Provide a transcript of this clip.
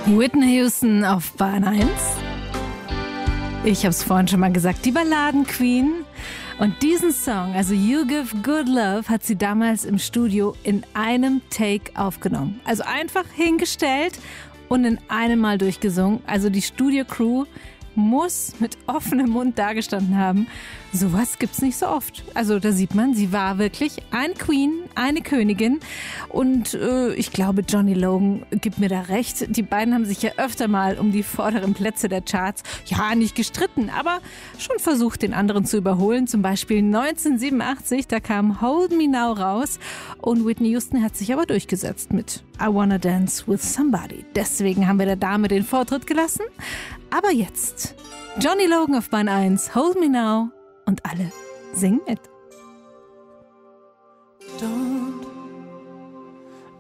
Whitney Houston auf Bahn 1. Ich habe es vorhin schon mal gesagt, die Balladen-Queen. Und diesen Song, also You Give Good Love, hat sie damals im Studio in einem Take aufgenommen. Also einfach hingestellt und in einem Mal durchgesungen. Also die Studio-Crew muss mit offenem Mund dagestanden haben. Sowas gibt's nicht so oft. Also da sieht man, sie war wirklich eine Queen, eine Königin. Und ich glaube, Johnny Logan gibt mir da recht. Die beiden haben sich ja öfter mal um die vorderen Plätze der Charts, ja, nicht gestritten, aber schon versucht, den anderen zu überholen. Zum Beispiel 1987, da kam Hold Me Now raus. Und Whitney Houston hat sich aber durchgesetzt mit I Wanna Dance With Somebody. Deswegen haben wir der Dame den Vortritt gelassen. Aber jetzt Johnny Logan auf Bahn 1, Hold Me Now, und alle singen mit.